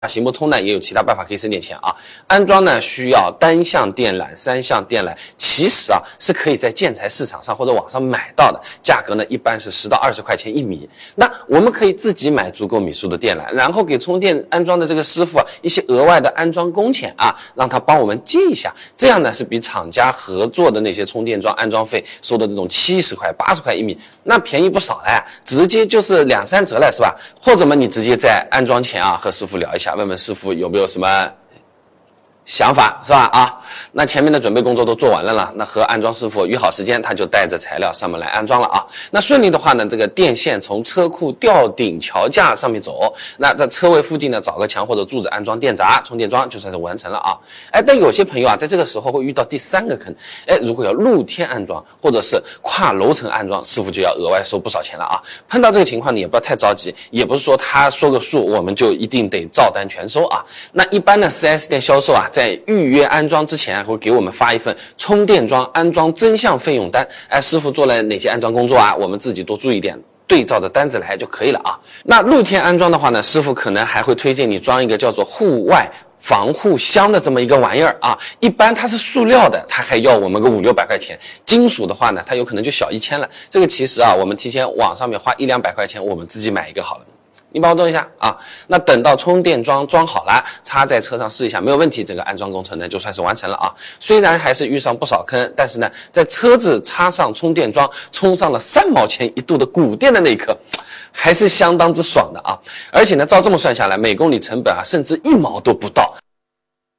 行不通呢，也有其他办法可以省点钱啊。安装呢需要单向电缆、3向电缆，其实啊是可以在建材市场上或者网上买到的，价格呢一般是10到20块钱1米。那我们可以自己买足够米数的电缆，然后给充电安装的这个师傅啊一些额外的安装工钱啊，让他帮我们接一下，这样呢是比厂家合作的那些充电桩安装费收的这种70块、80块1米，那便宜不少嘞，直接就是2、3折了，是吧？或者嘛，你直接在安装前啊和师傅聊一下。问问师傅有没有什么想法，是吧？啊，那前面的准备工作都做完了了，那和安装师傅约好时间，他就带着材料上门来安装了啊。那顺利的话呢，这个电线从车库吊顶桥架上面走，那在车位附近呢找个墙或者柱子安装电闸、充电桩，就算是完成了啊。但有些朋友啊，在这个时候会遇到第3个坑，如果要露天安装或者是跨楼层安装，师傅就要额外收不少钱了啊。碰到这个情况，你也不要太着急，也不是说他说个数我们就一定得照单全收啊。那一般呢 4S 店销售啊，在预约安装之前会给我们发一份充电桩安装真项费用单，师傅做了哪些安装工作啊，我们自己多注意点，对照着单子来就可以了啊。那露天安装的话呢，师傅可能还会推荐你装一个叫做户外防护箱的这么一个玩意儿啊，一般它是塑料的，它还要我们个500、600块钱，金属的话呢，它有可能就小1000了。这个其实啊，我们提前网上面花1、200块钱，我们自己买一个好了。你帮我动一下啊，那等到充电桩装好了，插在车上试一下，没有问题，整个安装工程呢就算是完成了啊。虽然还是遇上不少坑，但是呢，在车子插上充电桩，充上了3毛钱一度的补电的那一刻，还是相当之爽的啊！而且呢，照这么算下来，每公里成本啊，甚至1毛都不到。